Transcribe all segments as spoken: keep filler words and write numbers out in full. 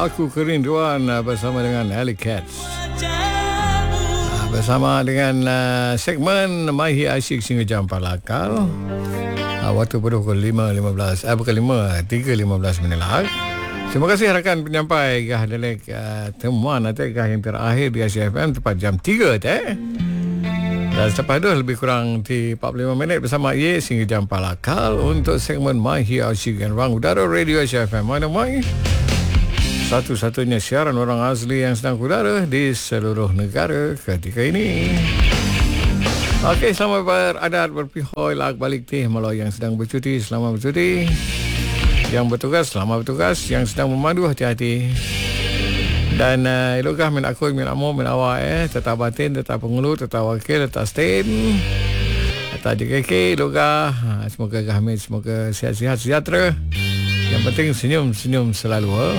Aku Kerinduan uh, bersama dengan Alley Cats. Uh, bersama dengan uh, segmen Mahi Asyik sehingga jam empat lakal. Uh, waktu pada pukul lima lima belas, eh bukan lima, tiga lima belas minit lah. Terima kasih rakan penyampai gah delek uh, temuan atau gah yang terakhir di Asia F M tepat jam tiga teh. Dan selepas itu lebih kurang di empat puluh lima minit bersama Ye sehingga jam empat lakal untuk segmen Mahi Asyik dan Ruang Udara Radio Asia F M. Mana mai? Satu-satunya siaran orang asli yang sedang udara di seluruh negara ketika ini. Okey, selamat beradat berpihoi lak balik teh malau yang sedang bercuti, selamat bercuti. Yang bertugas, selamat bertugas. Yang sedang memandu, hati-hati. Dan uh, elokah min aku, min amu, min awak eh tetap batin, tetap pengelut, tetap wakil, tetap stand, tetap J K K, elokah. Ha, semoga kami semoga sihat-sihat sejahtera. Yang penting senyum-senyum selalu. Oh.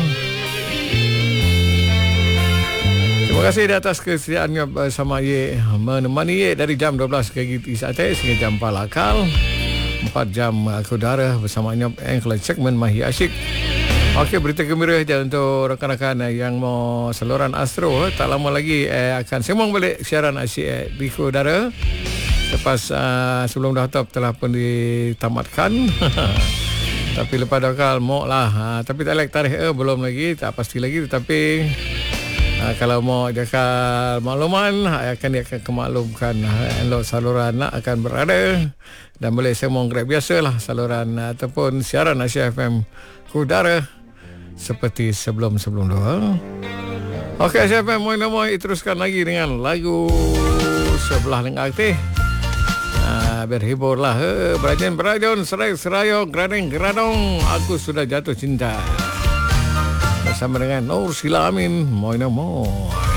Terima kasih di atas kesediaannya bersama Ye, menemani Ye dari jam dua belas pagi saatnya sehingga jam empat lakal. empat jam aku udara bersamanya Engkel segmen Mahi Asyik. Okey, berita gembira je untuk rakan-rakan yang mau saluran Astro. Tak lama lagi eh, akan sembang balik siaran Asyik eh, di udara. Lepas uh, sebelum dah top telah pun ditamatkan. Tapi lepas dakal mau lah. Ha, tapi tak like tarikh eh, belum lagi, tak pasti lagi. Tetapi uh, kalau mau jakal makluman, akan dia akan kemaklumkan uh, saluran nak akan berada. Dan boleh sembang grab biasalah saluran uh, ataupun siaran Asia F M ke udara seperti sebelum-sebelum dua. Okey, Asia F M mau teruskan lagi dengan lagu sebelah lengkap teh. Ah, berhiburlah, he, berajan berajon, serai serayok, gradeng geradong, aku sudah jatuh cinta. Bersama dengan Nur Sila Amin, moi no moi.